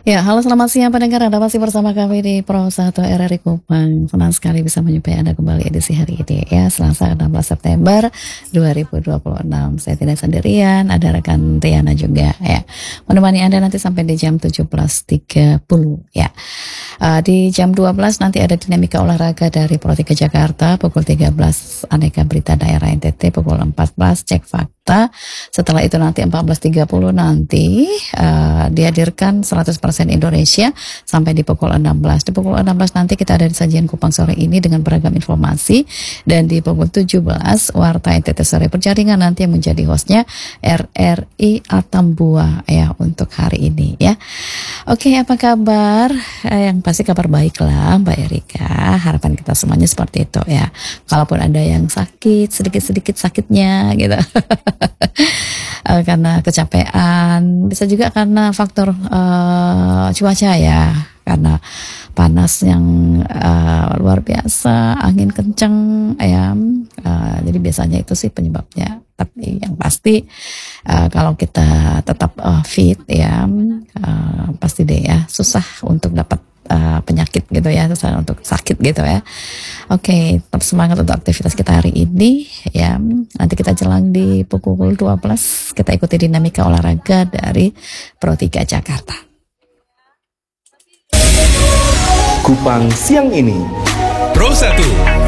Ya, halo selamat siang pendengar, Anda masih bersama kami di Pro 1 RRI Kupang. Senang sekali bisa menyupai Anda kembali edisi hari ini ya, Selasa 16 September 2026. Saya tidak sendirian, ada rekan Riana juga ya. Menemani Anda nanti sampai di jam 17.30 ya. Di jam 12 nanti ada dinamika olahraga dari Pro 3 Jakarta, pukul 13 aneka berita daerah NTT, pukul 14 cek fakta. Setelah itu nanti 14.30 nanti dihadirkan 100% Indonesia sampai di pukul 16. Di pukul 16 nanti kita ada di sajian Kupang sore ini dengan beragam informasi, dan di pukul 17 Warta NTT sore berjaringan nanti yang menjadi hostnya RRI Atambua ya untuk hari ini ya. Oke, apa kabar? Yang pasti kabar baik lah Mbak Erika. Harapan kita semuanya seperti itu ya. Kalaupun ada yang sakit, sedikit-sedikit sakitnya gitu. Karena kecapean, bisa juga karena faktor cuaca ya, karena panas yang luar biasa, angin kenceng ya, jadi biasanya itu sih penyebabnya. Tapi yang pasti kalau kita tetap fit ya, pasti deh ya susah untuk dapat penyakit gitu ya, susah untuk sakit gitu ya. Oke, tetap semangat untuk aktivitas kita hari ini ya. Nanti kita jelang di pukul 12 kita ikuti dinamika olahraga dari Pro 3 Jakarta. Kupang siang ini Pro 1